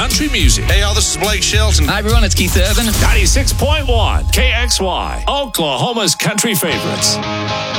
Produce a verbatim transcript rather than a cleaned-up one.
country music. Hey, y'all, this is Blake Shelton. Hi, everyone, it's Keith Urban. ninety-six point one K X Y, Oklahoma's country favorites.